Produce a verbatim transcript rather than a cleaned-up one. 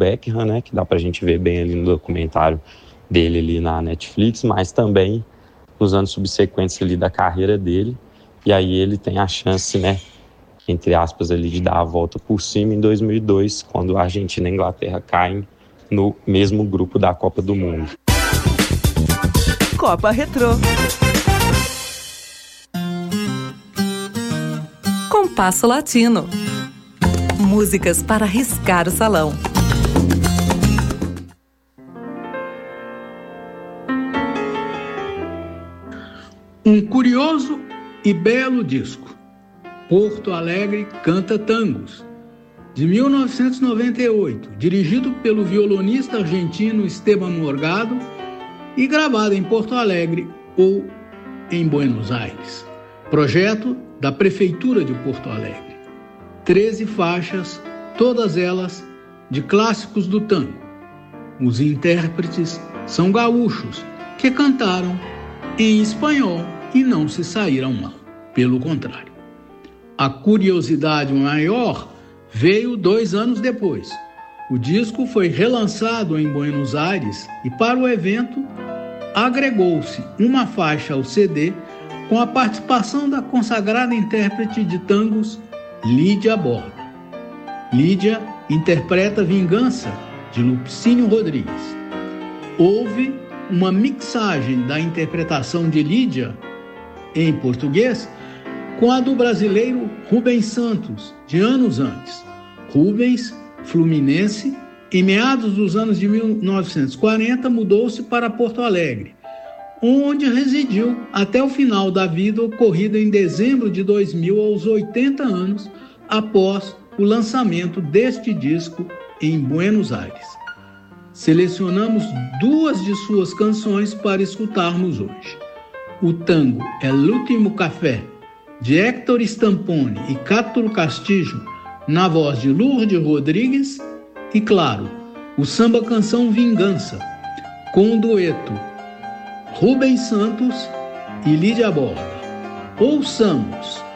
Beckham, né, que dá pra gente ver bem ali no documentário dele ali na Netflix, mas também nos anos subsequentes ali da carreira dele. E aí ele tem a chance, né, entre aspas, ali, de dar a volta por cima em dois mil e dois, quando a Argentina e a Inglaterra caem no mesmo grupo da Copa do Mundo. Copa Retrô. Compasso Latino. Músicas para riscar o salão. Um curioso e belo disco. Porto Alegre canta tangos, de mil novecentos e noventa e oito, dirigido pelo violonista argentino Esteban Morgado e gravado em Porto Alegre ou em Buenos Aires. Projeto da Prefeitura de Porto Alegre. Treze faixas, todas elas de clássicos do tango. Os intérpretes são gaúchos que cantaram em espanhol e não se saíram mal, pelo contrário. A curiosidade maior veio dois anos depois. O disco foi relançado em Buenos Aires e, para o evento, agregou-se uma faixa ao C D com a participação da consagrada intérprete de tangos Lídia Borda. Lídia interpreta Vingança, de Lupicínio Rodrigues. Houve uma mixagem da interpretação de Lídia em português com a do brasileiro Rubens Santos, de anos antes. Rubens, fluminense, em meados dos anos de mil novecentos e quarenta, mudou-se para Porto Alegre, onde residiu até o final da vida, ocorrido em dezembro de dois mil, aos oitenta anos, após o lançamento deste disco em Buenos Aires. Selecionamos duas de suas canções para escutarmos hoje. O tango El Último Café, de Héctor Stampone e Cáturo Castillo, na voz de Lourdes Rodrigues, e, claro, o samba-canção Vingança, com o dueto Rubens Santos e Lídia Borda. Ouçamos!